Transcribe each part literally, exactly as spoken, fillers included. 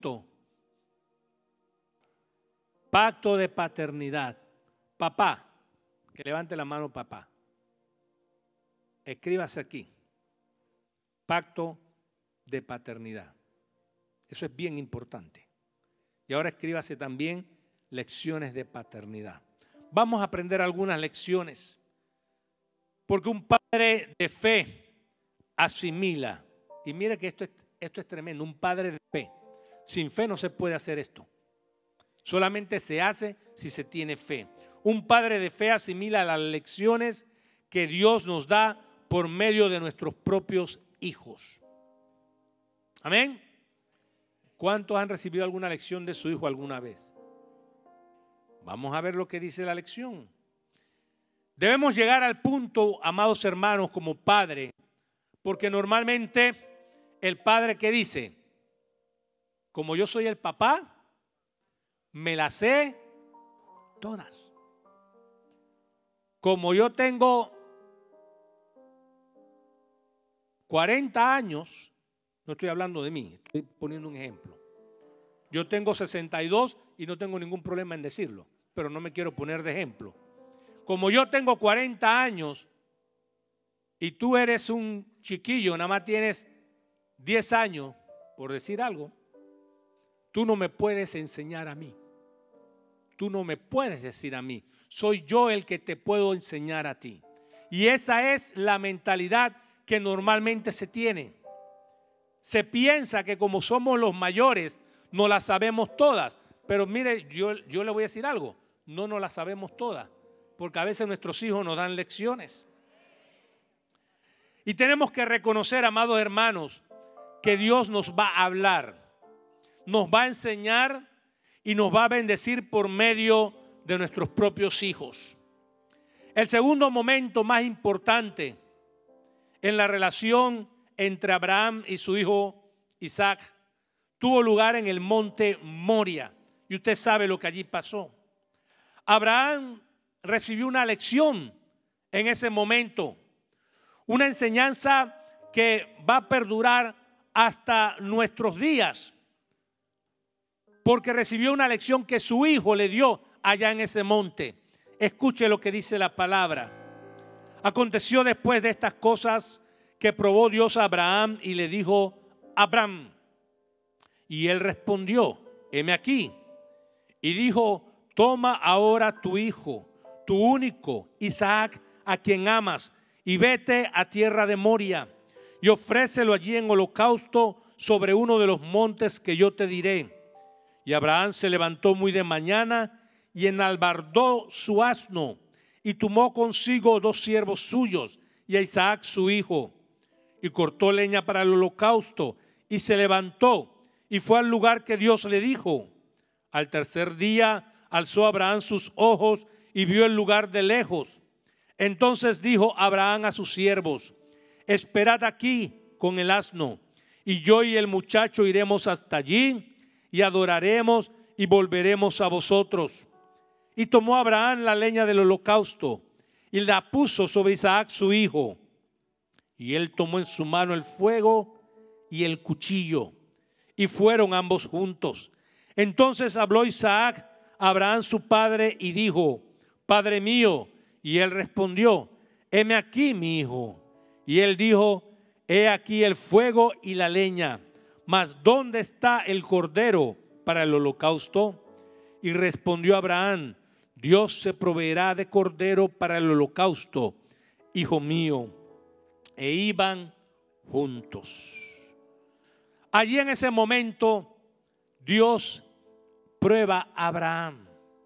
Pacto de paternidad. Papá, que levante la mano papá. Escríbase aquí. Pacto de paternidad. Eso es bien importante. Y ahora escríbase también lecciones de paternidad. Vamos a aprender algunas lecciones. Porque un padre de fe asimila. Y mire que esto es, esto es tremendo. Un padre de fe. Sin fe no se puede hacer esto. Solamente se hace si se tiene fe. Un padre de fe asimila las lecciones que Dios nos da por medio de nuestros propios hijos. Amén. ¿Cuántos han recibido alguna lección de su hijo alguna vez? Vamos a ver lo que dice la lección. Debemos llegar al punto, amados hermanos, como padre, porque normalmente el padre que dice, como yo soy el papá, me las sé todas. Como yo tengo cuarenta años, no estoy hablando de mí, estoy poniendo un ejemplo. Yo tengo sesenta y dos y no tengo ningún problema en decirlo, pero no me quiero poner de ejemplo. Como yo tengo cuarenta años y tú eres un chiquillo, nada más tienes diez años, por decir algo, tú no me puedes enseñar a mí. Tú no me puedes decir a mí. Soy yo el que te puedo enseñar a ti. Y esa es la mentalidad que normalmente se tiene. Se piensa que como somos los mayores, no las sabemos todas. Pero mire, yo, yo le voy a decir algo. No nos las sabemos todas. Porque a veces nuestros hijos nos dan lecciones. Y tenemos que reconocer, amados hermanos, que Dios nos va a hablar. Nos va a enseñar y nos va a bendecir por medio de nuestros propios hijos. El segundo momento más importante en la relación entre Abraham y su hijo Isaac tuvo lugar en el monte Moria. Y usted sabe lo que allí pasó. Abraham recibió una lección en ese momento. Una enseñanza que va a perdurar hasta nuestros días. Porque recibió una lección que su hijo le dio allá en ese monte. Escuche lo que dice la palabra. Aconteció después de estas cosas que probó Dios a Abraham y le dijo: Abraham. Y él respondió: heme aquí. Y dijo: toma ahora tu hijo, tu único, Isaac, a quien amas, y vete a tierra de Moria, y ofrécelo allí en holocausto sobre uno de los montes que yo te diré. Y Abraham se levantó muy de mañana y enalbardó su asno y tomó consigo dos siervos suyos y a Isaac su hijo, y cortó leña para el holocausto y se levantó y fue al lugar que Dios le dijo. Al tercer día alzó Abraham sus ojos y vio el lugar de lejos. Entonces dijo Abraham a sus siervos: esperad aquí con el asno, y yo y el muchacho iremos hasta allí y adoraremos y volveremos a vosotros. Y tomó Abraham la leña del holocausto y la puso sobre Isaac su hijo. Y él tomó en su mano el fuego y el cuchillo, y fueron ambos juntos. Entonces habló Isaac a Abraham su padre y dijo: Padre mío. Y él respondió: heme aquí, mi hijo. Y él dijo: he aquí el fuego y la leña, mas ¿dónde está el cordero para el holocausto? Y respondió Abraham: Dios se proveerá de cordero para el holocausto, hijo mío. E iban juntos. Allí en ese momento Dios prueba a Abraham.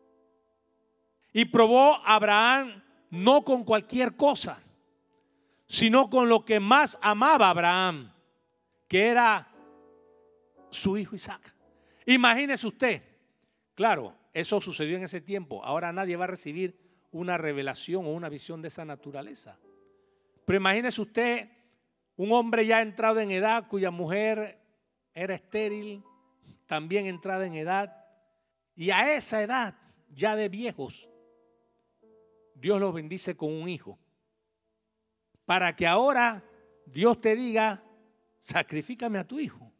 Y probó a Abraham no con cualquier cosa, sino con lo que más amaba Abraham, que era su hijo Isaac. Imagínese usted, claro, eso sucedió en ese tiempo. Ahora nadie va a recibir una revelación o una visión de esa naturaleza. Pero imagínese usted un hombre ya entrado en edad, cuya mujer era estéril, también entrada en edad, y a esa edad ya de viejos, Dios los bendice con un hijo, para que ahora Dios te diga: sacrifícame a tu hijo.